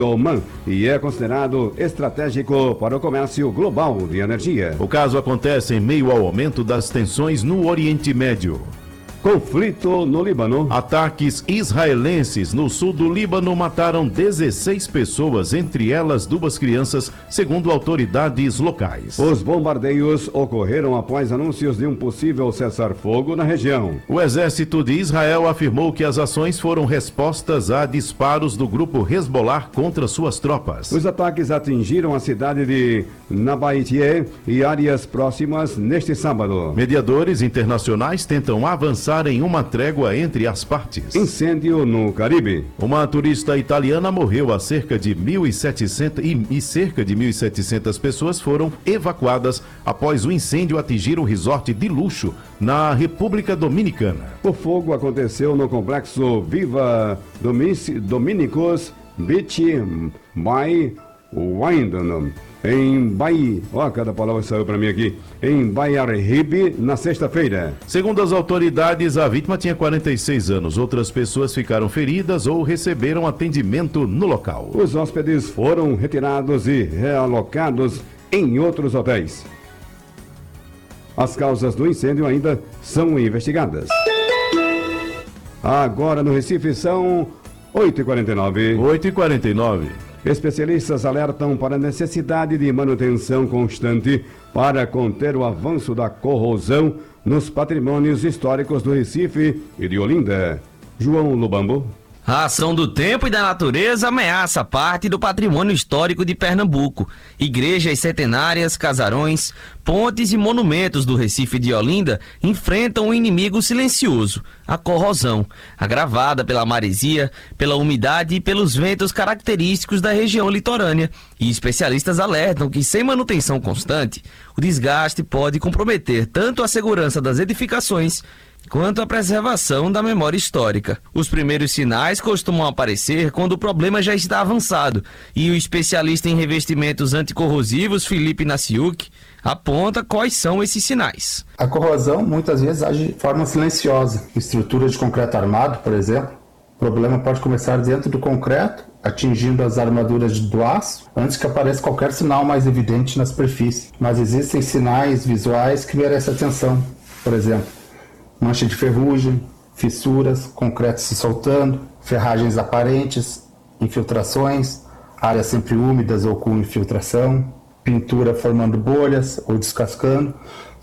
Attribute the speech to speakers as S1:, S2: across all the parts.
S1: Oman e é considerado estratégico para o comércio global de energia.
S2: O caso acontece em meio ao aumento das tensões no Oriente Médio.
S1: Conflito no Líbano.
S2: Ataques israelenses no sul do Líbano mataram 16 pessoas, entre elas 2 crianças, segundo autoridades locais.
S1: Os bombardeios ocorreram após anúncios de um possível cessar-fogo na região.
S2: O exército de Israel afirmou que as ações foram respostas a disparos do grupo Hezbollah contra suas tropas.
S1: Os ataques atingiram a cidade de Nabaitieh e áreas próximas neste sábado.
S2: Mediadores internacionais tentam avançar em uma trégua entre as partes.
S1: Incêndio no Caribe.
S2: Uma turista italiana morreu, cerca de 1.700 pessoas foram evacuadas após o incêndio atingir um resort de luxo na República Dominicana.
S1: O fogo aconteceu no complexo Viva Dominicos Beach by Wyndham, em Bahia, cada palavra saiu para mim aqui, em Bahiarribe, na sexta-feira.
S2: Segundo as autoridades, a vítima tinha 46 anos. Outras pessoas ficaram feridas ou receberam atendimento no local.
S1: Os hóspedes foram retirados e realocados em outros hotéis. As causas do incêndio ainda são investigadas. Agora no Recife são 8h49.
S2: 8h49.
S1: Especialistas alertam para a necessidade de manutenção constante para conter o avanço da corrosão nos patrimônios históricos do Recife e de Olinda. João Lubambo.
S3: A ação do tempo e da natureza ameaça parte do patrimônio histórico de Pernambuco. Igrejas centenárias, casarões, pontes e monumentos do Recife e de Olinda enfrentam um inimigo silencioso, a corrosão, agravada pela maresia, pela umidade e pelos ventos característicos da região litorânea. E especialistas alertam que, sem manutenção constante, o desgaste pode comprometer tanto a segurança das edificações quanto a preservação da memória histórica. Os primeiros sinais costumam aparecer quando o problema já está avançado, e o especialista em revestimentos anticorrosivos, Felipe Naciuk, aponta quais são esses sinais.
S4: A corrosão muitas vezes age de forma silenciosa. Estrutura de concreto armado, por exemplo, o problema pode começar dentro do concreto, atingindo as armaduras do aço, antes que apareça qualquer sinal mais evidente na superfície. Mas existem sinais visuais que merecem atenção. Por exemplo, mancha de ferrugem, fissuras, concreto se soltando, ferragens aparentes, infiltrações, áreas sempre úmidas ou com infiltração, pintura formando bolhas ou descascando,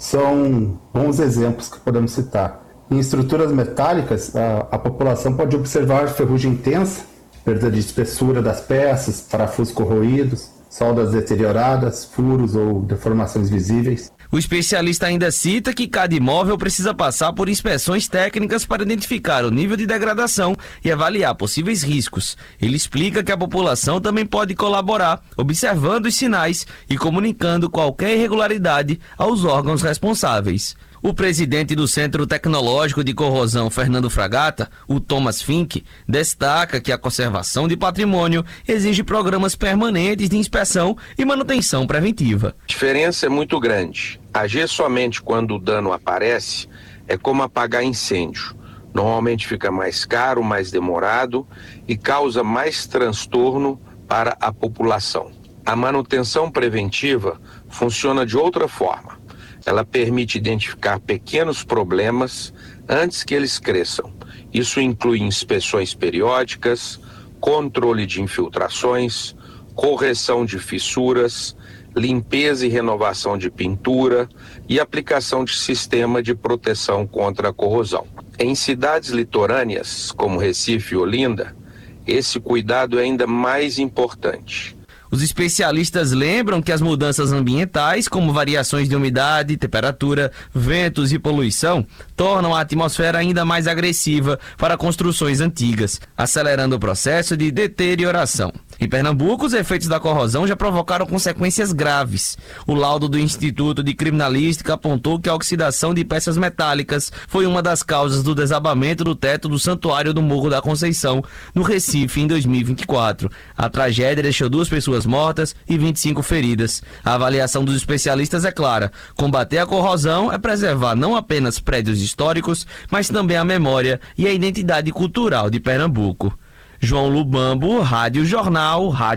S4: são bons exemplos que podemos citar. Em estruturas metálicas, a população pode observar ferrugem intensa, perda de espessura das peças, parafusos corroídos, soldas deterioradas, furos ou deformações visíveis.
S3: O especialista ainda cita que cada imóvel precisa passar por inspeções técnicas para identificar o nível de degradação e avaliar possíveis riscos. Ele explica que a população também pode colaborar, observando os sinais e comunicando qualquer irregularidade aos órgãos responsáveis. O presidente do Centro Tecnológico de Corrosão, Fernando Fragata, o Thomas Fink, destaca que a conservação de patrimônio exige programas permanentes de inspeção e manutenção preventiva.
S5: A diferença é muito grande. Agir somente quando o dano aparece é como apagar incêndio. Normalmente fica mais caro, mais demorado e causa mais transtorno para a população. A manutenção preventiva funciona de outra forma. Ela permite identificar pequenos problemas antes que eles cresçam. Isso inclui inspeções periódicas, controle de infiltrações, correção de fissuras, limpeza e renovação de pintura e aplicação de sistema de proteção contra a corrosão. Em cidades litorâneas, como Recife e Olinda, esse cuidado é ainda mais importante.
S3: Os especialistas lembram que as mudanças ambientais, como variações de umidade, temperatura, ventos e poluição, tornam a atmosfera ainda mais agressiva para construções antigas, acelerando o processo de deterioração. Em Pernambuco, os efeitos da corrosão já provocaram consequências graves. O laudo do Instituto de Criminalística apontou que a oxidação de peças metálicas foi uma das causas do desabamento do teto do Santuário do Morro da Conceição, no Recife, em 2024. A tragédia deixou 2 pessoas mortas e 25 feridas. A avaliação dos especialistas é clara: combater a corrosão é preservar não apenas prédios históricos, mas também a memória e a identidade cultural de Pernambuco. João Lubambo, Rádio Jornal, Rádio